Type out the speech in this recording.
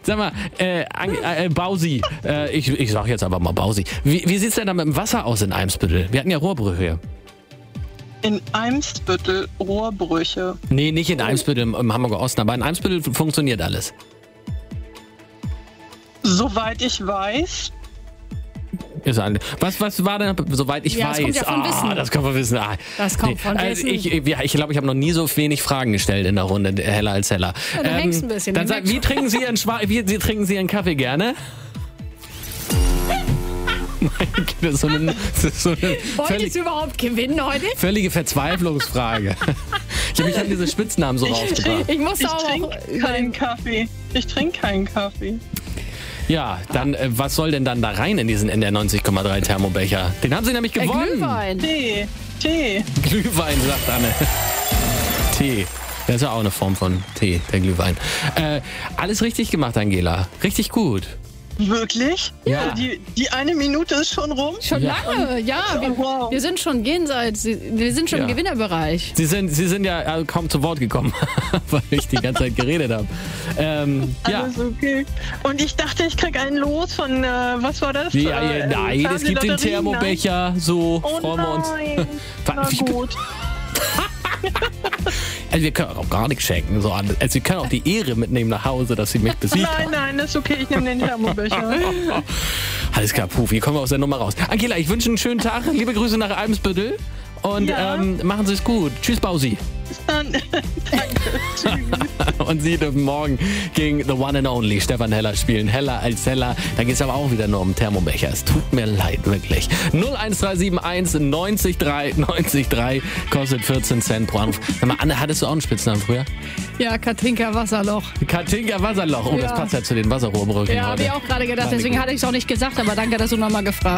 Sag mal, Bausi, ich sag jetzt aber mal Bausi. Wie sieht's denn da mit dem Wasser aus in Eimsbüttel? Wir hatten ja Rohrbrüche. In Eimsbüttel Rohrbrüche. Nee, nicht in Eimsbüttel im Hamburger Osten, aber in Eimsbüttel funktioniert alles. Soweit ich weiß. Was war denn, soweit ich weiß? Das kommt ja von Wissen. Das kommt von Wissen. Das kommt von Wissen. Ich glaube, ich habe noch nie so wenig Fragen gestellt in der Runde, heller als heller. Ja, du hängst ein bisschen. Dann sag, wie trinken Sie Ihren Kaffee gerne? Das ist so eine Wolltest du überhaupt gewinnen heute? völlige Verzweiflungsfrage. Ich habe diese Spitznamen so rausgebracht. Ich musste auch trinke keinen Kaffee. Ich trinke keinen Kaffee. Ja, dann was soll denn dann da rein in diesen NDR 90,3 Thermobecher? Den haben Sie nämlich gewonnen. Glühwein. Tee. Glühwein, sagt Anne. Tee. Das ist ja auch eine Form von Tee, der Glühwein. Alles richtig gemacht, Angela. Richtig gut. Wirklich? Ja. Die eine Minute ist schon rum? Schon lange, ja. Wow. Wir sind schon jenseits, wir sind schon im Gewinnerbereich. Sie sind ja kaum zu Wort gekommen, weil ich die ganze Zeit geredet habe. Ja. Alles okay. Und ich dachte, ich krieg einen Los von, was war das? Nein, es gibt den Thermobecher, so freuen wir uns. Na gut. Also wir können auch gar nichts schenken. So. Also wir können auch die Ehre mitnehmen nach Hause, dass Sie mich besiegt haben. Nein, das ist okay, ich nehme den Thermobecher. Alles klar, Puh, wie kommen wir aus der Nummer raus? Angela, ich wünsche einen schönen Tag. Liebe Grüße nach Eimsbüttel. Und machen Sie es gut. Tschüss, Bausi. Bis dann. Danke. Tschüss. Und Sie dürfen morgen gegen The One and Only Stefan Heller spielen. Heller als Heller. Da geht es aber auch wieder nur um Thermobecher. Es tut mir leid, wirklich. 01371 90 3 90 3 kostet 14 Cent pro Anruf. Sag mal, Anne, hattest du auch einen Spitznamen früher? Ja, Katinka Wasserloch. Katinka Wasserloch. Oh, das passt ja zu den Wasserrohrbrüchen Ja, habe heute. ich auch gerade gedacht. Deswegen hatte ich es auch nicht gesagt. Aber danke, dass du nochmal gefragt hast.